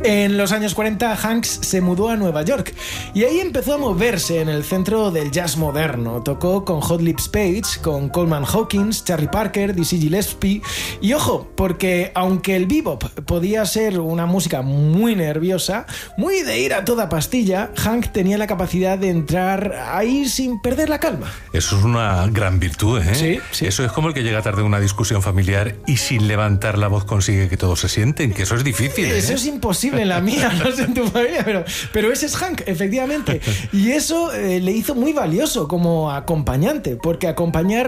En los años 40, Hanks se mudó a Nueva York y ahí empezó a moverse en el centro del jazz moderno. Tocó con Hot Lips Page, con Coleman Hawkins, Charlie Parker, Dizzy Gillespie. Y ojo, porque aunque el bebop podía ser una música muy nerviosa, muy de ir a toda pastilla, Hank tenía la capacidad de entrar ahí sin perder la calma. Eso es una gran virtud, ¿eh? Sí, sí. Eso es como el que llega tarde a una discusión familiar y sin levantar la voz consigue que todos se sienten, que eso es difícil, ¿eh? Eso es imposible en la mía, no sé en tu familia, pero ese es Hank, efectivamente. Y eso le hizo muy valioso como acompañante, porque acompañar